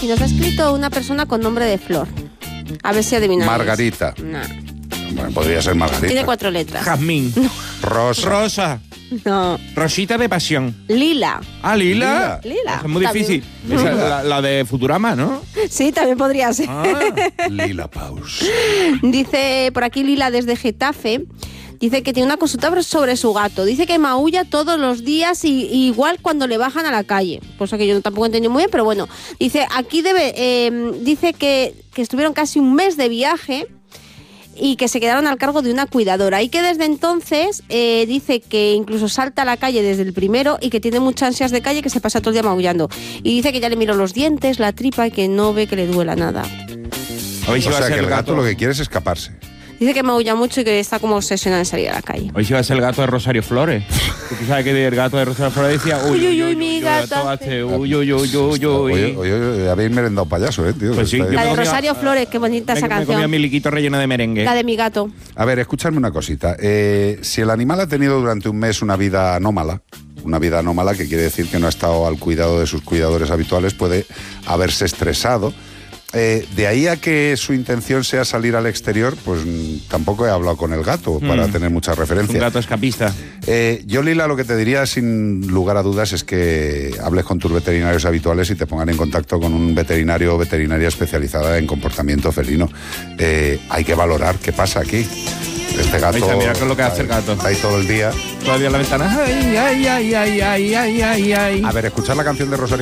nos ha escrito una persona con nombre de flor. A ver si adivináis. Margarita. No. Bueno, podría ser Margarita. Tiene 4 letras. Jazmín. Rosa. Rosa. No. Rosita de pasión. Lila. Ah, Lila. Lila. Es muy También. difícil. Esa es la de Futurama, ¿no? Sí, también podría ser. Ah. Lila Paus. Dice por aquí Lila desde Getafe. Dice que tiene una consulta sobre su gato. Dice que maulla todos los días y igual cuando le bajan a la calle. Cosa que yo tampoco entendí muy bien, pero bueno. Dice, aquí dice que estuvieron casi un mes de viaje y que se quedaron al cargo de una cuidadora. Y que desde entonces dice que incluso salta a la calle desde el primero y que tiene muchas ansias de calle, que se pasa todo el día maullando. Y dice que ya le miró los dientes, la tripa y que no ve que le duela nada. Hoy O sea que el gato lo que quiere es escaparse. Dice que maulla mucho y que está como obsesionado en salir a la calle. Hoy sí va a ser el gato de Rosario Flores. Tú sabes que el gato de Rosario Flores decía mi gato hace- Oye, habéis merendado payaso, tío. Pues sí, Estáis- La de me comía- Rosario Flores, qué bonita esa Me comía canción. mi liquito relleno de merengue. La de mi gato. A ver, escúchame una cosita. Si el animal ha tenido durante un mes una vida anómala que quiere decir que no ha estado al cuidado de sus cuidadores habituales, puede haberse estresado. De ahí a que su intención sea salir al exterior, pues tampoco he hablado con el gato para tener mucha Un referencia. gato escapista. Yo, Lila, lo que te diría sin lugar a dudas es que hables con tus veterinarios habituales y te pongan en contacto con un veterinario o veterinaria especializada en comportamiento felino. Hay que valorar qué pasa aquí. Este gato... Ahí está, mira qué es lo que hace el gato. Está ahí todo el día. Todavía en la ventana. Ay, ay, ay, ay, ay, ay, ay, ay. A ver, escuchar la canción de Rosario